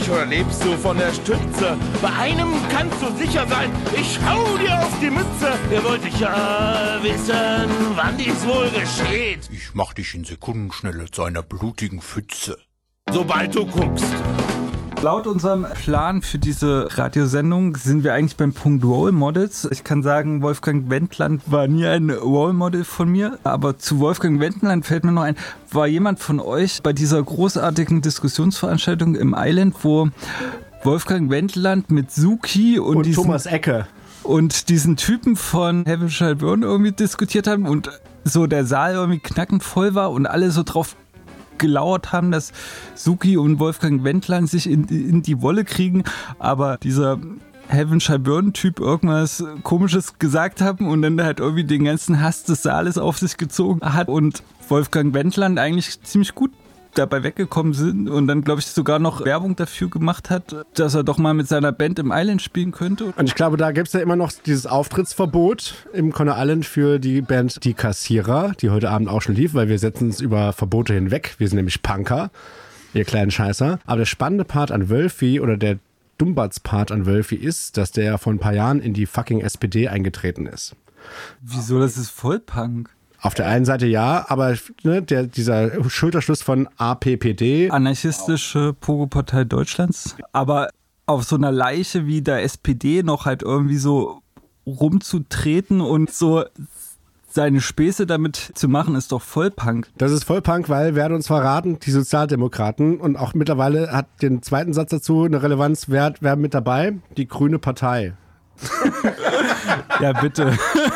oder lebst du von der Stütze? Bei einem kannst du sicher sein, ich hau dir auf die Mütze. Ihr wollt ja wissen, wann dies wohl geschieht. Ich mach dich in Sekundenschnelle zu einer blutigen Pfütze. Sobald du guckst. Laut unserem Plan für diese Radiosendung sind wir eigentlich beim Punkt Role Models. Ich kann sagen, Wolfgang Wendland war nie ein Role Model von mir, aber zu Wolfgang Wendland fällt mir noch ein, war jemand von euch bei dieser großartigen Diskussionsveranstaltung im Island, wo Wolfgang Wendland mit Suki und Thomas Ecke und diesen Typen von Heaven Shall Burn irgendwie diskutiert haben und so der Saal irgendwie knackend voll war und alle so drauf gelauert haben, dass Suki und Wolfgang Wendland sich in die Wolle kriegen, aber dieser Heaven Shall Burn Typ irgendwas Komisches gesagt haben und dann halt irgendwie den ganzen Hass des Saales auf sich gezogen hat und Wolfgang Wendland eigentlich ziemlich gut dabei weggekommen sind und dann, glaube ich, sogar noch Werbung dafür gemacht hat, dass er doch mal mit seiner Band im Island spielen könnte. Und ich glaube, da gibt es ja immer noch dieses Auftrittsverbot im Coney Island für die Band Die Kassierer, die heute Abend auch schon lief, weil wir setzen uns über Verbote hinweg. Wir sind nämlich Punker, ihr kleinen Scheißer. Aber der spannende Part an Wölfi oder der Dummbatz-Part an Wölfi ist, dass der ja vor ein paar Jahren in die fucking SPD eingetreten ist. Wieso? Das ist voll Punk. Auf der einen Seite ja, aber ne, dieser Schulterschluss von APPD. Anarchistische Pogo-Partei Deutschlands. Aber auf so einer Leiche wie der SPD noch halt irgendwie so rumzutreten und so seine Späße damit zu machen, ist doch voll Punk. Das ist voll Punk, weil, werden uns verraten, die Sozialdemokraten und auch mittlerweile hat den zweiten Satz dazu eine Relevanz, wer mit dabei? Die Grüne Partei. Ja, bitte.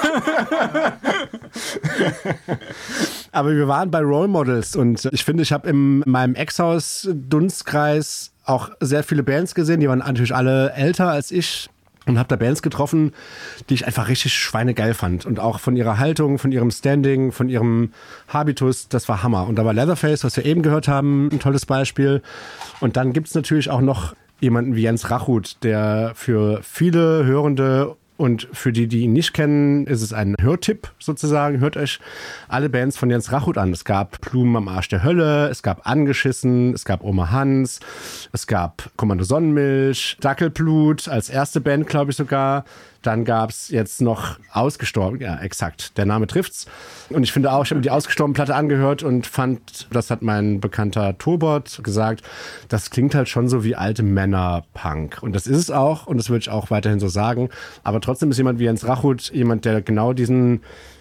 Aber wir waren bei Role Models und ich finde, ich habe in meinem Ex-Haus-Dunstkreis auch sehr viele Bands gesehen, die waren natürlich alle älter als ich und habe da Bands getroffen, die ich einfach richtig schweinegeil fand und auch von ihrer Haltung, von ihrem Standing, von ihrem Habitus, das war Hammer. Und da war Leatherface, was wir eben gehört haben, ein tolles Beispiel. Und dann gibt es natürlich auch noch jemanden wie Jens Rachut, der für viele Hörende und für die ihn nicht kennen, ist es ein Hörtipp sozusagen. Hört euch alle Bands von Jens Rachut an. Es gab Blumen am Arsch der Hölle, es gab Angeschissen, es gab Oma Hans, es gab Kommando Sonnenmilch, Dackelblut als erste Band, glaube ich sogar. Dann gab es jetzt noch Ausgestorben, ja exakt, der Name trifft's. Und ich finde auch, ich habe mir die Ausgestorben-Platte angehört und fand, das hat mein bekannter Tobert gesagt, das klingt halt schon so wie alte Männer-Punk. Und das ist es auch und das würde ich auch weiterhin so sagen. Aber trotzdem ist jemand wie Jens Rachut jemand, der genau diesen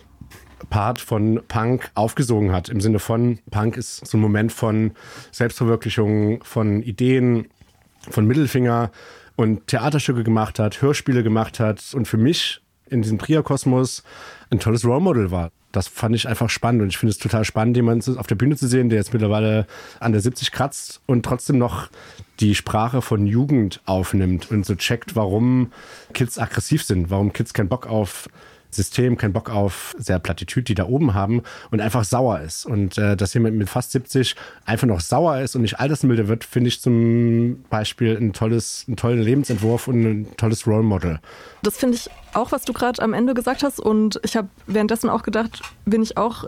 Part von Punk aufgesogen hat. Im Sinne von, Punk ist so ein Moment von Selbstverwirklichung, von Ideen, von Mittelfinger und Theaterstücke gemacht hat, Hörspiele gemacht hat und für mich in diesem Trier-Kosmos ein tolles Role Model war. Das fand ich einfach spannend und ich finde es total spannend, jemanden auf der Bühne zu sehen, der jetzt mittlerweile an der 70 kratzt und trotzdem noch die Sprache von Jugend aufnimmt und so checkt, warum Kids aggressiv sind, warum Kids keinen Bock auf System, keinen Bock auf sehr Plattitüd, die da oben haben und einfach sauer ist. Und dass jemand mit fast 70 einfach noch sauer ist und nicht altersmilde wird, finde ich zum Beispiel einen tollen Lebensentwurf und ein tolles Role Model. Das finde ich auch, was du gerade am Ende gesagt hast und ich habe währenddessen auch gedacht, bin ich auch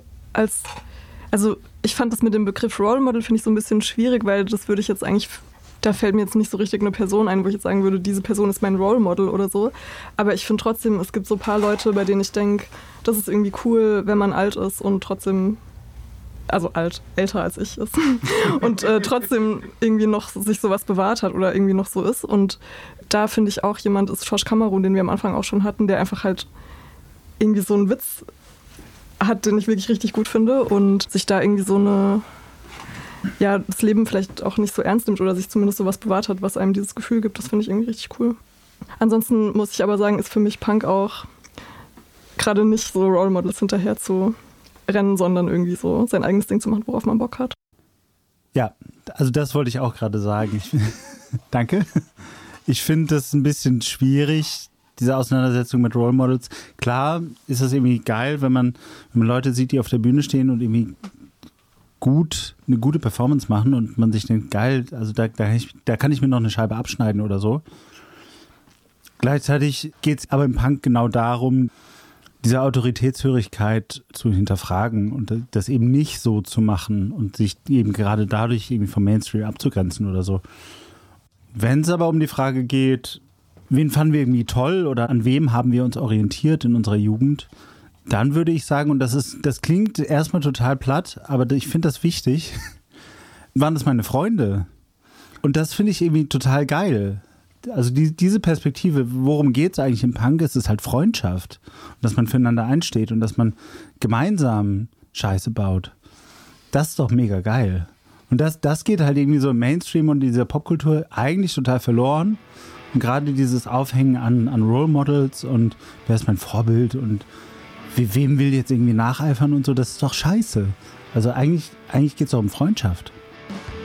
also ich fand das mit dem Begriff Role Model finde ich so ein bisschen schwierig, weil das würde ich jetzt eigentlich, da fällt mir jetzt nicht so richtig eine Person ein, wo ich jetzt sagen würde, diese Person ist mein Role Model oder so. Aber ich finde trotzdem, es gibt so ein paar Leute, bei denen ich denke, das ist irgendwie cool, wenn man alt ist und trotzdem, also älter als ich ist und trotzdem irgendwie noch sich sowas bewahrt hat oder irgendwie noch so ist. Und da finde ich auch, jemand ist Josh Kamerun, den wir am Anfang auch schon hatten, der einfach halt irgendwie so einen Witz hat, den ich wirklich richtig gut finde und sich da irgendwie so das Leben vielleicht auch nicht so ernst nimmt oder sich zumindest sowas bewahrt hat, was einem dieses Gefühl gibt. Das finde ich irgendwie richtig cool. Ansonsten muss ich aber sagen, ist für mich Punk auch gerade nicht so Role Models hinterher zu rennen, sondern irgendwie so sein eigenes Ding zu machen, worauf man Bock hat. Ja, also das wollte ich auch gerade sagen. Danke. Ich finde das ein bisschen schwierig, diese Auseinandersetzung mit Role Models. Klar ist das irgendwie geil, wenn man Leute sieht, die auf der Bühne stehen und irgendwie eine gute Performance machen und man sich denkt, geil, also da kann ich mir noch eine Scheibe abschneiden oder so. Gleichzeitig geht es aber im Punk genau darum, diese Autoritätshörigkeit zu hinterfragen und das eben nicht so zu machen und sich eben gerade dadurch irgendwie vom Mainstream abzugrenzen oder so. Wenn es aber um die Frage geht, wen fanden wir irgendwie toll oder an wem haben wir uns orientiert in unserer Jugend, dann würde ich sagen, und das klingt erstmal total platt, aber ich finde das wichtig, waren das meine Freunde. Und das finde ich irgendwie total geil. Also diese Perspektive, worum geht es eigentlich im Punk, ist es halt Freundschaft. Und dass man füreinander einsteht und dass man gemeinsam Scheiße baut. Das ist doch mega geil. Und das geht halt irgendwie so im Mainstream und dieser Popkultur eigentlich total verloren. Und gerade dieses Aufhängen an Role Models und wer ist mein Vorbild und wem will jetzt irgendwie nacheifern und so, das ist doch scheiße. Also eigentlich geht es doch um Freundschaft.